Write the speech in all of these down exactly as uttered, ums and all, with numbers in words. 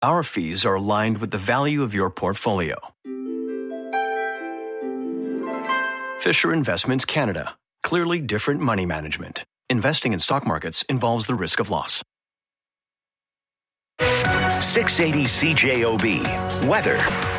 Our fees are aligned with the value of your portfolio. Fisher Investments Canada. Clearly different money management. Investing in stock markets involves the risk of loss. six eighty C J O B. Weather.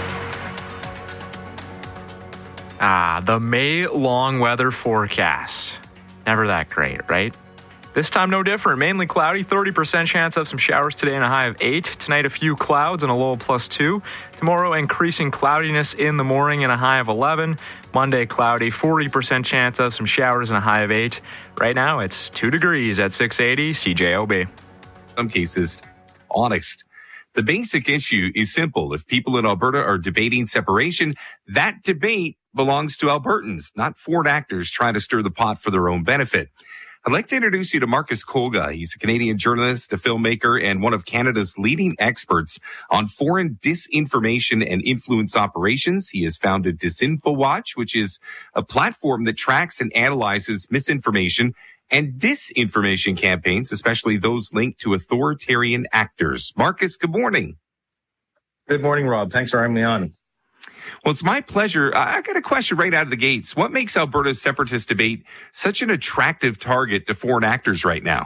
Ah, the May long weather forecast. Never that great, right? This time no different. Mainly cloudy, thirty percent chance of some showers today and a high of eight. Tonight a few clouds and a low of plus two. Tomorrow increasing cloudiness in the morning and a high of eleven. Monday cloudy, forty percent chance of some showers and a high of eight. Right now it's two degrees at six eighty C J O B. Some cases, honest. The basic issue is simple. If people in Alberta are debating separation, that debate belongs to Albertans, not foreign actors trying to stir the pot for their own benefit. I'd like to introduce you to Marcus Kolga. He's a Canadian journalist, a filmmaker, and one of Canada's leading experts on foreign disinformation and influence operations. He has founded DisinfoWatch, which is a platform that tracks and analyzes misinformation and disinformation campaigns, especially those linked to authoritarian actors. Marcus, good morning. Good morning, Rob. Thanks for having me on. Well, it's my pleasure. I got a question right out of the gates. What makes Alberta's separatist debate such an attractive target to foreign actors right now?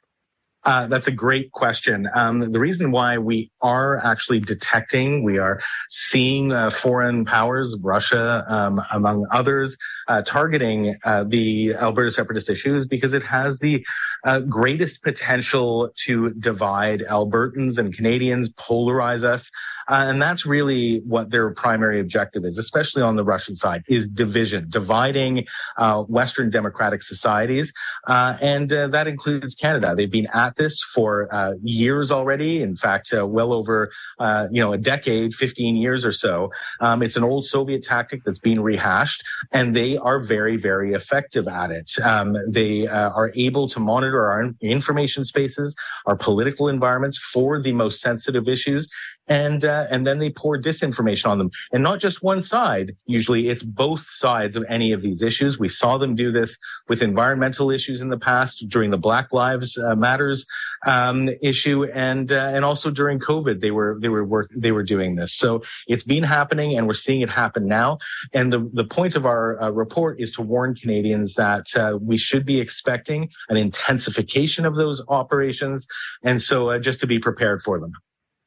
Uh, that's a great question. Um, the reason why we are actually detecting, we are seeing uh, foreign powers, Russia, um, among others, uh, targeting uh, the Alberta separatist issue is because it has the uh, greatest potential to divide Albertans and Canadians, polarize us. Uh, and that's really what their primary objective is, especially on the Russian side, is division, dividing uh, Western democratic societies. Uh, and uh, that includes Canada. They've been at this for uh, years already. In fact, uh, well over, uh, you know, a decade, fifteen years or so. Um, it's an old Soviet tactic that's been rehashed, and they are very, very effective at it. Um, they uh, are able to monitor our information spaces, our political environments for the most sensitive issues. And uh, and then they pour disinformation on them. And not just one side. Usually it's both sides of any of these issues. We saw them do this with environmental issues in the past during the Black Lives uh, Matters um, issue, and uh, and also during COVID they were they were work they were doing this. So it's been happening, and we're seeing it happen now. And the the point of our uh, report is to warn Canadians that uh, we should be expecting an intensification of those operations, and so uh, just to be prepared for them.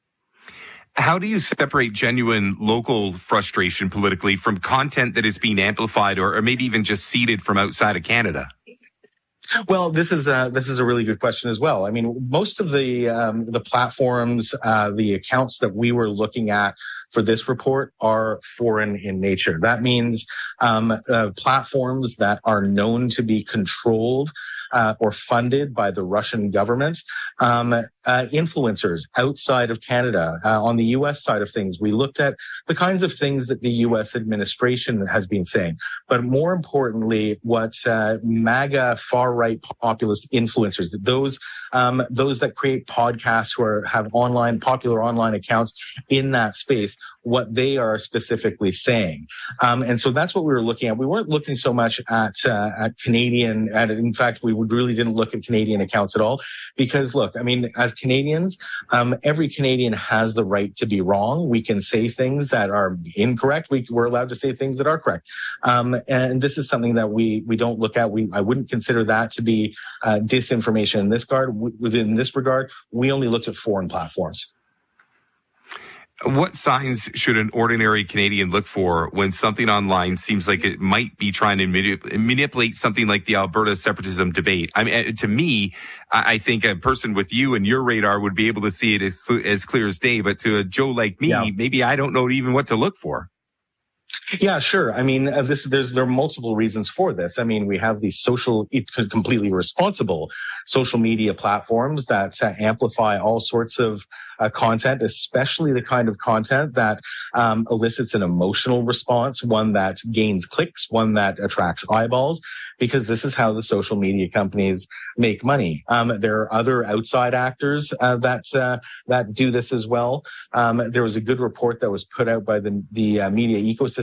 How do you separate genuine local frustration politically from content that is being amplified or, or maybe even just seeded from outside of Canada? Well, this is a, this is a really good question as well. I mean, most of the um, the platforms, uh, the accounts that we were looking at for this report are foreign in nature. That means um, uh, platforms that are known to be controlled uh, or funded by the Russian government, um, uh, influencers outside of Canada. Uh, on the U S side of things, we looked at the kinds of things that the U S administration has been saying, but more importantly, what uh, MAGA far-right populist influencers, those um, those that create podcasts who are, have online popular online accounts in that space, what they are specifically saying. Um, and so that's what we were looking at. We weren't looking so much at, uh, at Canadian, at, in fact, we really didn't look at Canadian accounts at all because look, I mean, as Canadians, um, every Canadian has the right to be wrong. We can say things that are incorrect. We, we're allowed to say things that are correct. Um, and this is something that we, we don't look at. We, I wouldn't consider that to be uh, disinformation in this regard. Within this regard, we only looked at foreign platforms. What signs should an ordinary Canadian look for when something online seems like it might be trying to manip- manipulate something like the Alberta separatism debate? I mean, to me, I think a person with you and your radar would be able to see it as, cl- as clear as day. But to a Joe like me, yeah. maybe I don't know even what to look for. Yeah, sure. I mean, uh, this, there's, there are multiple reasons for this. I mean, we have these social, completely responsible social media platforms that uh, amplify all sorts of uh, content, especially the kind of content that um, elicits an emotional response, one that gains clicks, one that attracts eyeballs, because this is how the social media companies make money. Um, there are other outside actors uh, that uh, that do this as well. Um, there was a good report that was put out by the, the uh, Media Ecosystem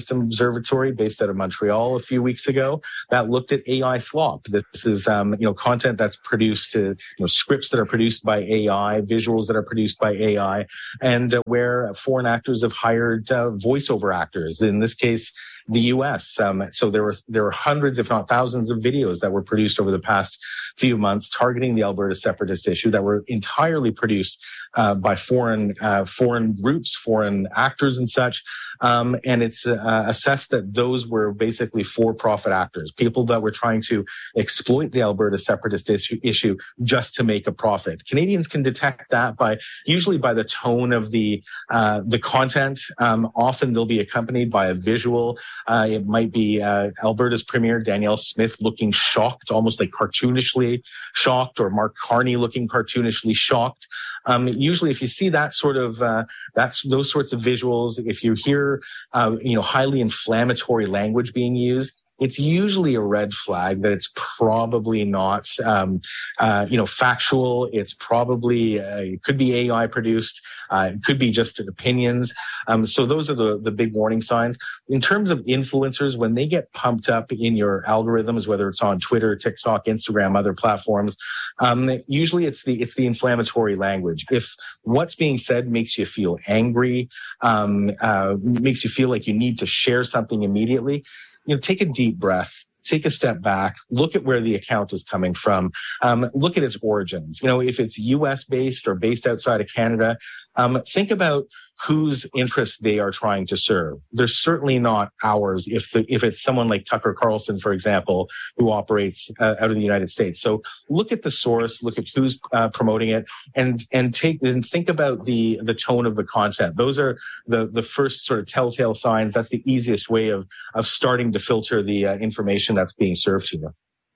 System Observatory based out of Montreal a few weeks ago that looked at A I slop. This is, um, you know, content that's produced, to, you know, scripts that are produced by A I, visuals that are produced by A I, and uh, where foreign actors have hired uh, voiceover actors. In this case, the U S. Um, so there were there were hundreds, if not thousands, of videos that were produced over the past few months targeting the Alberta separatist issue that were entirely produced uh, by foreign uh, foreign groups, foreign actors, and such. Um, and it's uh, assessed that those were basically for-profit actors, people that were trying to exploit the Alberta separatist issue, issue just to make a profit. Canadians can detect that by usually by the tone of the uh, the content. Um, often they'll be accompanied by a visual. Uh, it might be uh, Alberta's Premier Danielle Smith looking shocked, almost like cartoonishly shocked, or Mark Carney looking cartoonishly shocked. Um, usually, if you see that sort of uh, that's those sorts of visuals, if you hear uh, you know highly inflammatory language being used, it's usually a red flag that it's probably not, um, uh, you know, factual. It's probably, uh, it could be A I produced. Uh, it could be just opinions. Um, so those are the, the big warning signs. In terms of influencers, when they get pumped up in your algorithms, whether it's on Twitter, TikTok, Instagram, other platforms, um, usually it's the, it's the inflammatory language. If what's being said makes you feel angry, um, uh, makes you feel like you need to share something immediately, you know, take a deep breath, take a step back, look at where the account is coming from, um, look at its origins. You know, if it's U S based or based outside of Canada, um, think about whose interests they are trying to serve. They're certainly not ours if the, if it's someone like Tucker Carlson, for example, who operates uh, out of the United States. So look at the source, look at who's uh, promoting it, and and take and think about the the tone of the content. Those are the the first sort of telltale signs. That's the easiest way of of starting to filter the uh, information that's being served to you.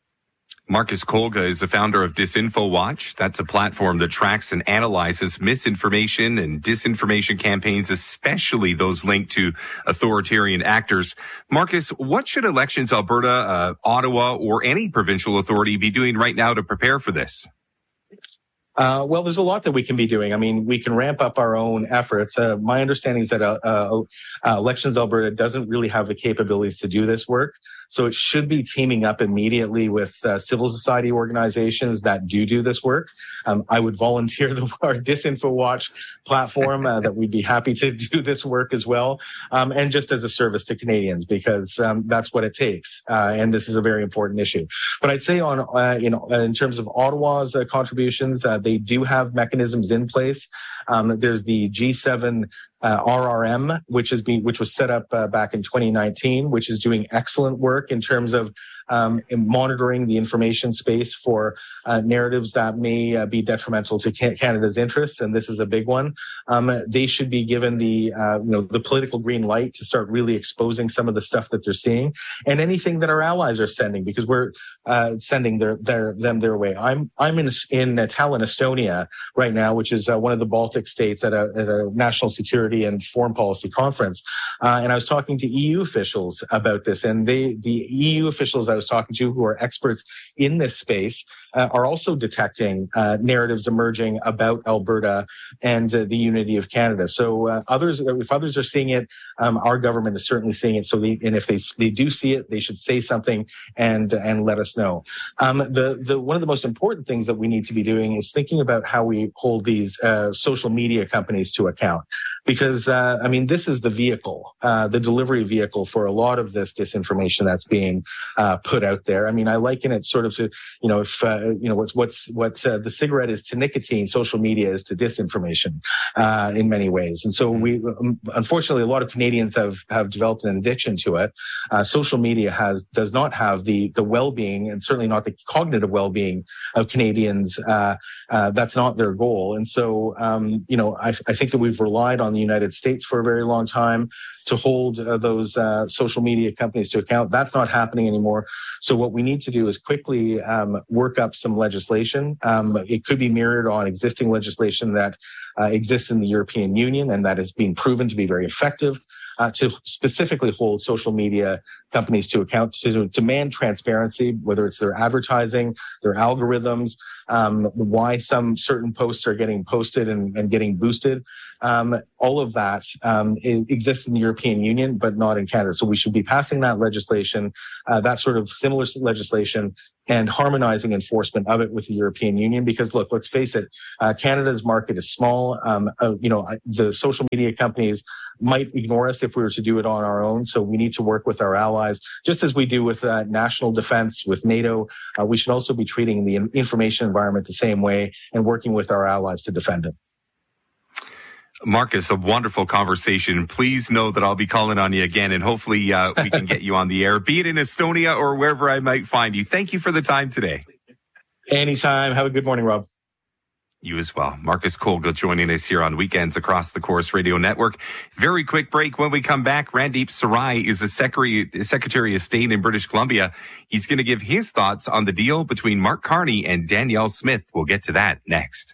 Marcus Kolga is the founder of Disinfo Watch. That's a platform that tracks and analyzes misinformation and disinformation campaigns, especially those linked to authoritarian actors. Marcus, what should Elections Alberta, uh, Ottawa, or any provincial authority be doing right now to prepare for this? Uh, well, there's a lot that we can be doing. I mean, we can ramp up our own efforts. Uh, my understanding is that uh, uh, Elections Alberta doesn't really have the capabilities to do this work. So it should be teaming up immediately with uh, civil society organizations that do do this work. Um, I would volunteer the, our Disinfo Watch platform uh, that we'd be happy to do this work as well, um, and just as a service to Canadians, because um, that's what it takes. Uh, and this is a very important issue. But I'd say on uh, in, in terms of Ottawa's uh, contributions, uh, they do have mechanisms in place. Um, there's the G seven uh, R R M, which is being, which was set up uh, back in twenty nineteen, which is doing excellent work in terms of um, in monitoring the information space for uh, narratives that may uh, be detrimental to Canada's interests, and this is a big one. Um, they should be given the uh, you know the political green light to start really exposing some of the stuff that they're seeing, and anything that our allies are sending, because we're uh, sending their, their them their way. I'm I'm in in uh, Tallinn, Estonia right now, which is uh, one of the Baltic states at a, at a national security and foreign policy conference, uh, and I was talking to E U officials about this, and they the E U officials I was talking to, who are experts in this space, uh, are also detecting uh, narratives emerging about Alberta and uh, the unity of Canada. So uh, others, if others are seeing it, um, our government is certainly seeing it. So, they, and if they they do see it, they should say something and and let us know. Um, the the one of the most important things that we need to be doing is thinking about how we hold these uh, social media companies to account, because uh, I mean this is the vehicle, uh, the delivery vehicle for a lot of this disinformation that's being uh, put out there. I mean, I liken it sort of to, you know, if, uh, you know, what's, what's, what uh, the cigarette is to nicotine, social media is to disinformation, uh, in many ways. And so we, um, unfortunately, a lot of Canadians have, have developed an addiction to it. Uh, social media has, does not have the, the well-being, and certainly not the cognitive well-being of Canadians. Uh, uh, that's not their goal. And so, um, you know, I, I think that we've relied on the United States for a very long time to hold uh, those uh, social media companies to account. That's not happening anymore. So what we need to do is quickly um, work up some legislation. Um, it could be mirrored on existing legislation that uh, exists in the European Union and that has been proven to be very effective, uh, to specifically hold social media companies to account, to demand transparency, whether it's their advertising, their algorithms, um, why some certain posts are getting posted and, and getting boosted. Um, all of that um, exists in the European Union, but not in Canada. So we should be passing that legislation, uh, that sort of similar legislation, and harmonizing enforcement of it with the European Union. Because look, let's face it, uh, Canada's market is small. Um, uh, you know, the social media companies might ignore us if we were to do it on our own. So we need to work with our allies, just as we do with uh, national defense, with NATO. Uh, we should also be treating the information environment the same way and working with our allies to defend it. Marcus, a wonderful conversation. Please know that I'll be calling on you again, and hopefully uh, we can get you on the air, be it in Estonia or wherever I might find you. Thank you for the time today. Anytime. Have a good morning, Rob. You as well. Marcus Colga joining us here on Weekends Across the Course Radio Network. Very quick break. When we come back, Randeep Sarai is the Secretary, Secretary of State in British Columbia. He's going to give his thoughts on the deal between Mark Carney and Danielle Smith. We'll get to that next.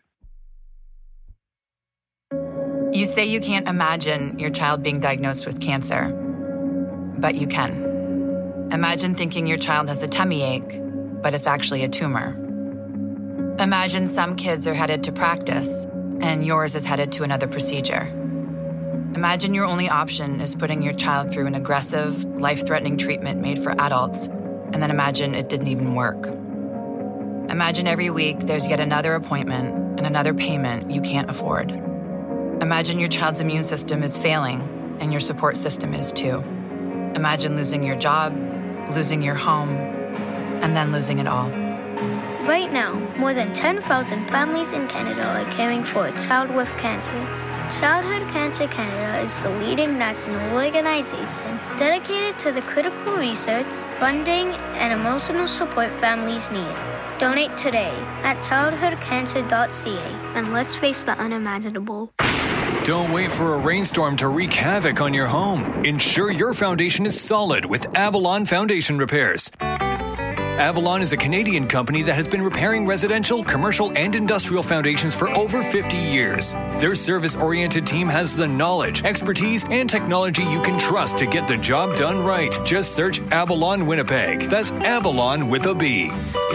You say you can't imagine your child being diagnosed with cancer, but you can. Imagine thinking your child has a tummy ache, but it's actually a tumor. Imagine some kids are headed to practice, and yours is headed to another procedure. Imagine your only option is putting your child through an aggressive, life-threatening treatment made for adults, and then imagine it didn't even work. Imagine every week there's yet another appointment and another payment you can't afford. Imagine your child's immune system is failing, and your support system is too. Imagine losing your job, losing your home, and then losing it all. Right now, more than ten thousand families in Canada are caring for a child with cancer. Childhood Cancer Canada is the leading national organization dedicated to the critical research, funding, and emotional support families need. Donate today at childhood cancer dot c a, and let's face the unimaginable. Don't wait for a rainstorm to wreak havoc on your home. Ensure your foundation is solid with Avalon Foundation Repairs. Avalon is a Canadian company that has been repairing residential, commercial, and industrial foundations for over fifty years. Their service-oriented team has the knowledge, expertise, and technology you can trust to get the job done right. Just search Avalon Winnipeg. That's Avalon with a B.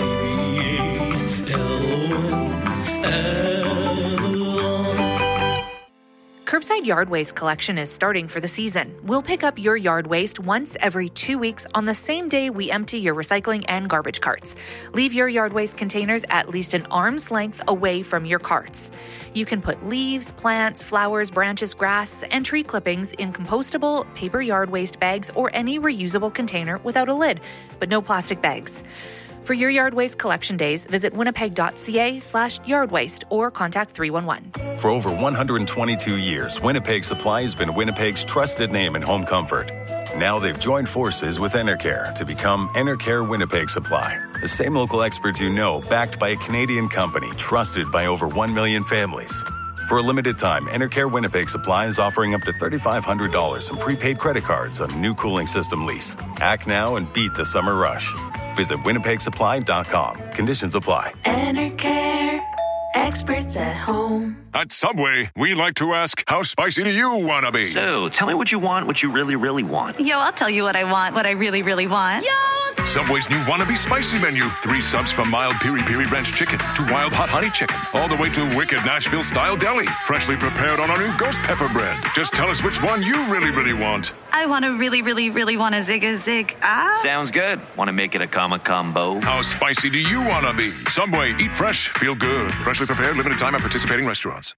Curbside yard waste collection is starting for the season. We'll pick up your yard waste once every two weeks on the same day we empty your recycling and garbage carts. Leave your yard waste containers at least an arm's length away from your carts. You can put leaves, plants, flowers, branches, grass, and tree clippings in compostable paper yard waste bags or any reusable container without a lid, but no plastic bags. For your yard waste collection days, visit winnipeg.ca slash yard waste or contact three one one. For over one hundred twenty-two years, Winnipeg Supply has been Winnipeg's trusted name in home comfort. Now they've joined forces with Enercare to become Enercare Winnipeg Supply. The same local experts you know, backed by a Canadian company, trusted by over one million families. For a limited time, Enercare Winnipeg Supply is offering up to three thousand five hundred dollars in prepaid credit cards on a new cooling system lease. Act now and beat the summer rush. Visit winnipeg supply dot com. Conditions apply. Enercare. Experts at home. At Subway, we like to ask, how spicy do you want to be? So, tell me what you want, what you really, really want. Yo, I'll tell you what I want, what I really, really want. Yo! Subway's new Wannabe Spicy menu. Three subs from mild piri piri ranch chicken to wild hot honey chicken. All the way to wicked Nashville-style deli. Freshly prepared on our new ghost pepper bread. Just tell us which one you really, really want. I want to really, really, really want a zig a zig. Ah. Sounds good. Want to make it a comma combo? How spicy do you want to be? Subway, eat fresh, feel good. Freshly prepared, limited time at participating restaurants.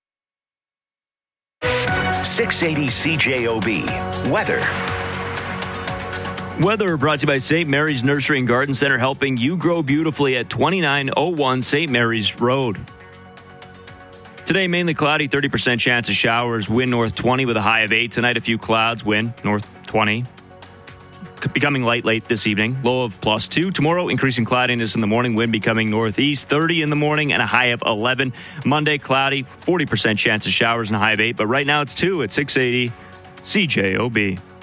six eighty C J O B. Weather. Weather brought to you by Saint Mary's Nursery and Garden Center, helping you grow beautifully at twenty-nine oh one Saint Mary's Road. Today, mainly cloudy, thirty percent chance of showers, wind north twenty with a high of eight. Tonight, a few clouds, wind north twenty. Becoming light late this evening, low of plus two. Tomorrow, increasing cloudiness in the morning, wind becoming northeast, thirty in the morning and a high of eleven. Monday, cloudy, forty percent chance of showers and a high of eight. But right now, it's two at six eighty C J O B.